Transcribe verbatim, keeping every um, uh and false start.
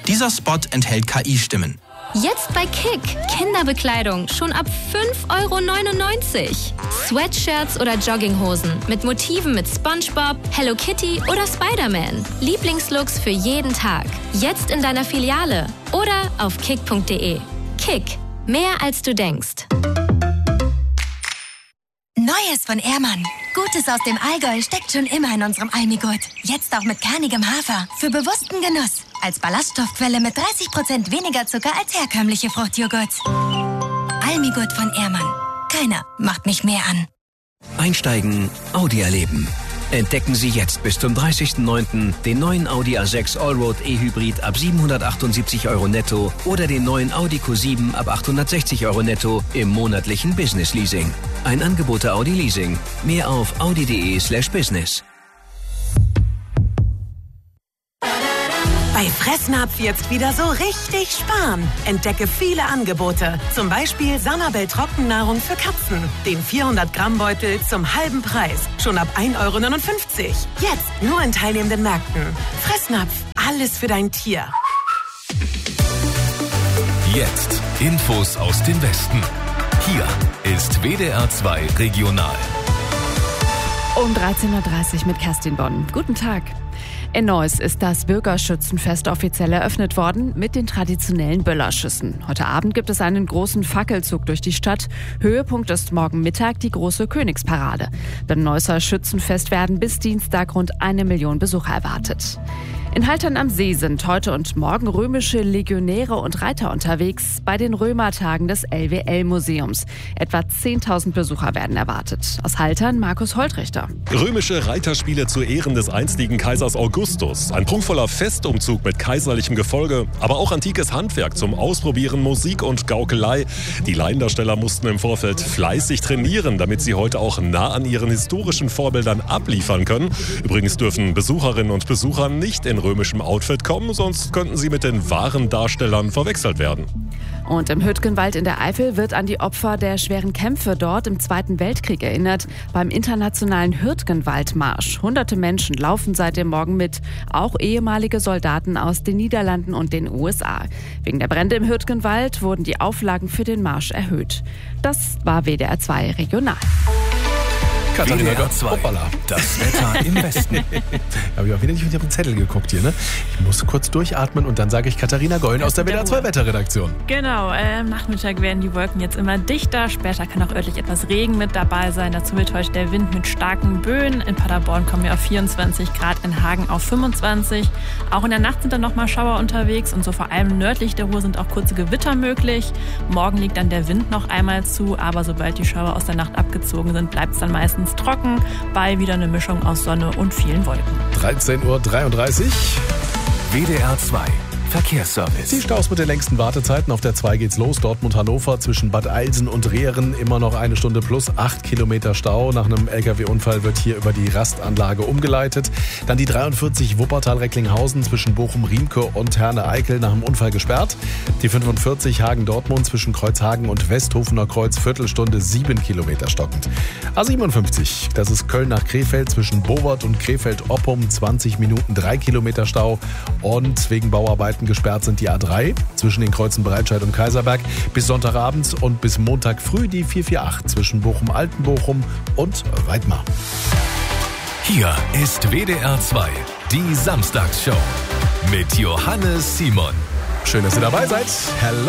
Dieser Spot enthält K I-Stimmen. Jetzt bei Kick. Kinderbekleidung schon ab fünf Euro neunundneunzig. Sweatshirts oder Jogginghosen mit Motiven mit SpongeBob, Hello Kitty oder Spider-Man. Lieblingslooks für jeden Tag. Jetzt in deiner Filiale oder auf kick punkt de. Kick. Mehr als du denkst. Neues von Ehrmann. Gutes aus dem Allgäu steckt schon immer in unserem Almigurt. Jetzt auch mit kernigem Hafer. Für bewussten Genuss. Als Ballaststoffquelle mit dreißig Prozent weniger Zucker als herkömmliche Fruchtjoghurts. Almigurt von Ehrmann. Keiner macht mich mehr an. Einsteigen, Audi erleben. Entdecken Sie jetzt bis zum dreißigsten neunten den neuen Audi A sechs Allroad E-Hybrid ab siebenhundertachtundsiebzig Euro netto oder den neuen Audi Q sieben ab achthundertsechzig Euro netto im monatlichen Business Leasing. Ein Angebot der Audi Leasing. Mehr auf audi.de slash business. Bei Fressnapf jetzt wieder so richtig sparen. Entdecke viele Angebote. Zum Beispiel Sanabel Trockennahrung für Katzen. Den vierhundert Gramm Beutel zum halben Preis. Schon ab ein Euro neunundfünfzig. Jetzt nur in teilnehmenden Märkten. Fressnapf. Alles für dein Tier. Jetzt Infos aus dem Westen. Hier ist W D R zwei Regional. Um dreizehn Uhr dreißig mit Kerstin Bonn. Guten Tag. In Neuss ist das Bürgerschützenfest offiziell eröffnet worden mit den traditionellen Böllerschüssen. Heute Abend gibt es einen großen Fackelzug durch die Stadt. Höhepunkt ist morgen Mittag die große Königsparade. Beim Neusser Schützenfest werden bis Dienstag rund eine Million Besucher erwartet. In Haltern am See sind heute und morgen römische Legionäre und Reiter unterwegs bei den Römertagen des L W L-Museums. Etwa zehntausend Besucher werden erwartet. Aus Haltern Markus Holtrichter. Römische Reiterspiele zu Ehren des einstigen Kaisers Augustus. Ein prunkvoller Festumzug mit kaiserlichem Gefolge, aber auch antikes Handwerk zum Ausprobieren, Musik und Gaukelei. Die Laiendarsteller mussten im Vorfeld fleißig trainieren, damit sie heute auch nah an ihren historischen Vorbildern abliefern können. Übrigens dürfen Besucherinnen und Besucher nicht in römischem Outfit kommen, sonst könnten sie mit den wahren Darstellern verwechselt werden. Und im Hüttgenwald in der Eifel wird an die Opfer der schweren Kämpfe dort im Zweiten Weltkrieg erinnert. Beim internationalen Hüttgenwaldmarsch. Hunderte Menschen laufen seit dem Morgen mit, auch ehemalige Soldaten aus den Niederlanden und den U S A. Wegen der Brände im Hüttgenwald wurden die Auflagen für den Marsch erhöht. Das war W D R zwei Regional. W D R zwei, das Wetter im Westen. Habe ich auch wieder nicht auf den Zettel geguckt hier, ne? Ich muss kurz durchatmen und dann sage ich Katharina Gollen aus der W D R zwei Wetterredaktion. Genau, äh, am Nachmittag werden die Wolken jetzt immer dichter. Später kann auch örtlich etwas Regen mit dabei sein. Dazu wird heute der Wind mit starken Böen. In Paderborn kommen wir auf vierundzwanzig Grad, in Hagen auf fünfundzwanzig. Auch in der Nacht sind dann nochmal Schauer unterwegs und so vor allem nördlich der Ruhr sind auch kurze Gewitter möglich. Morgen liegt dann der Wind noch einmal zu, aber sobald die Schauer aus der Nacht abgezogen sind, bleibt es dann meistens trocken, bei wieder eine Mischung aus Sonne und vielen Wolken. dreizehn Uhr dreiunddreißig. W D R zwei Verkehrsservice. Die Staus mit den längsten Wartezeiten. Auf der zwei geht's los. Dortmund-Hannover zwischen Bad Eilsen und Rehren. Immer noch eine Stunde plus acht Kilometer Stau. Nach einem L K W-Unfall wird hier über die Rastanlage umgeleitet. Dann die dreiundvierzig Wuppertal-Recklinghausen zwischen Bochum-Riemke und Herne-Eickel nach einem Unfall gesperrt. Die fünfundvierzig Hagen-Dortmund zwischen Kreuzhagen und Westhofener Kreuz. Viertelstunde sieben Kilometer stockend. A siebenundfünfzig. Das ist Köln nach Krefeld zwischen Bowert und Krefeld-Oppum. zwanzig Minuten, drei Kilometer Stau. Und wegen Bauarbeiten gesperrt sind die A drei zwischen den Kreuzen Breitscheid und Kaiserberg bis Sonntagabend und bis Montag früh die vierhundertachtzig zwischen Bochum-Altenbochum und Weidmar. Hier ist W D R zwei, die Samstagsshow mit Johannes Simon. Schön, dass ihr dabei seid. Hello.